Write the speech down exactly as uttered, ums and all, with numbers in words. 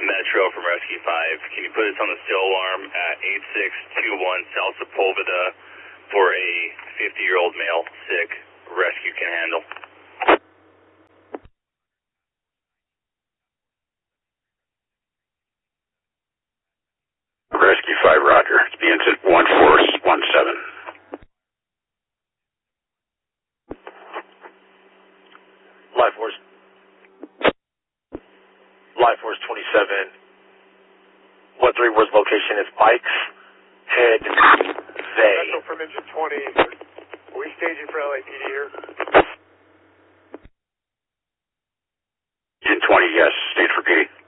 Metro from Rescue five. Can you put us on the still alarm at eight six two one South Sepulveda for a fifty-year-old male, sick, rescue can handle? Rescue five, roger. It's the incident one four one seven. Life Force. Life Force twenty-seven. What three words location is Pikes? Head they. Metro from engine twenty. Are we staging for L A P D here? Engine twenty, yes. Stage for P D.